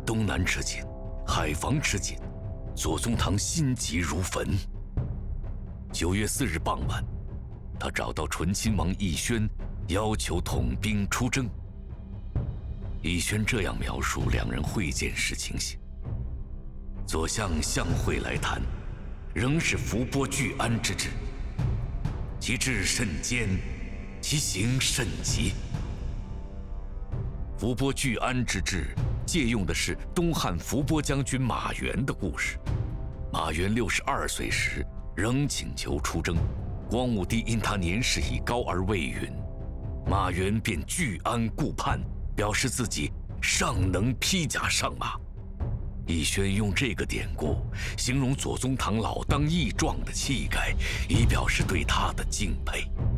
东南吃紧，海防吃紧，左宗棠心急如焚。9月4日傍晚，他找到醇亲王奕轩，要求统兵出征。奕轩这样描述两人会见时情形：左相相会来谈，仍是伏波拒安之志，其志甚坚，其行甚急。伏波拒安之志借用的是东汉伏波将军马援的故事。马援62岁时仍请求出征，光武帝因他年事已高而未允，马援便拒安顾盼，表示自己尚能披甲上马。奕轩用这个典故形容左宗棠老当益壮的气概，以表示对他的敬佩。